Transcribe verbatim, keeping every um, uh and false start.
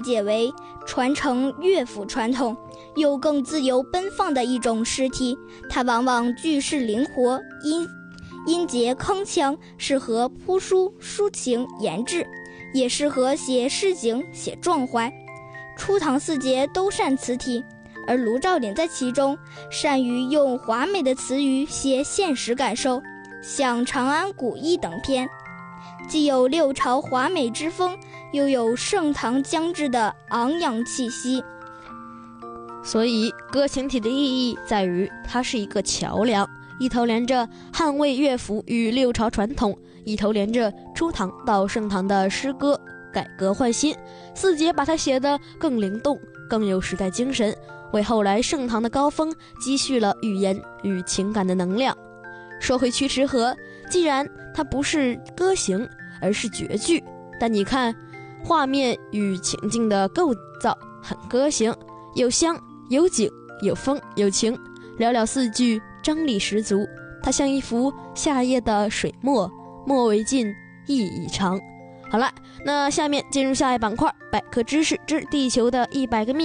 解为传承乐府传统又更自由奔放的一种诗体。它往往句式灵活，音音节铿锵，适合铺书抒情言志，也适合写市井写壮怀。初唐四杰都善此体，而卢照邻在其中善于用华美的词语写现实感受，像《长安古意》等篇，既有六朝华美之风，又有盛唐将至的昂扬气息。 所以歌行体的意义在于它是一个桥梁，一头连着捍卫乐府与六朝传统，一头连着初唐到盛唐的诗歌改革换新。四杰把它写得更灵动，更有时代精神，为后来盛唐的高峰积蓄了语言与情感的能量。说回曲池河，既然它不是歌行，而是绝句，但你看画面与情境的构造很歌行，有香有景有风有情，寥寥四句，张力十足。它像一幅夏夜的水墨，墨为尽，意已长。好了，那下面进入下一板块，百科知识之地球的一百个秘密。